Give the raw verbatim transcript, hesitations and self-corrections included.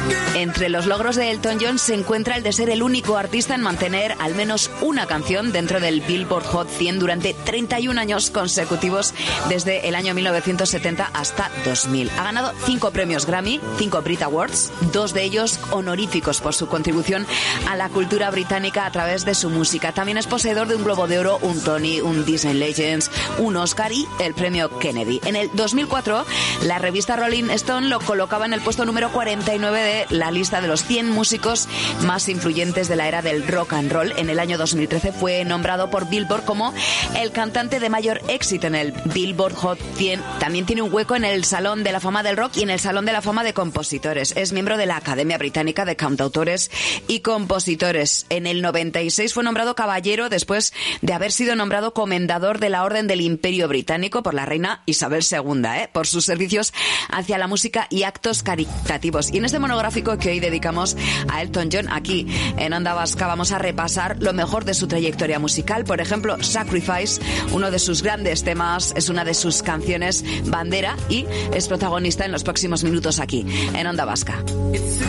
Entre los logros de Elton John se encuentra el de ser el único artista en mantener al menos una canción dentro del Billboard Hot cien durante treinta y un años consecutivos, desde el año mil novecientos setenta hasta dos mil. Ha ganado cinco premios Grammy, cinco Brit Awards, dos de ellos honoríficos por su contribución a la cultura británica a través de su música. También es poseedor de un Globo de Oro, un Tony, un Disney Legends, un Oscar y el premio Kennedy. En el dos mil cuatro, la revista Rolling Stone lo colocaba en el puesto número cuarenta y nueve de la lista de los cien músicos más influyentes de la era del rock and roll. En el año dos mil trece fue nombrado por Billboard como el cantante de mayor éxito en el Billboard Hot cien. También tiene un hueco en el Salón de la Fama del Rock y en el Salón de la Fama de Compositores. Es miembro de la Academia Británica de Cantautores y Compositores. En el noventa y seis fue nombrado caballero después de haber sido nombrado comendador de la Orden del Imperio Británico por la reina Isabel segunda, ¿eh? por sus servicios hacia la música y actos caritativos. Y en este monográfico que hoy dedicamos a Elton John, aquí en Onda Vasca, vamos a repasar lo mejor de su trayectoria musical. Por ejemplo, Sacrifice, uno de sus grandes temas, es una de sus canciones bandera y es protagonista en los próximos minutos aquí en Onda Vasca.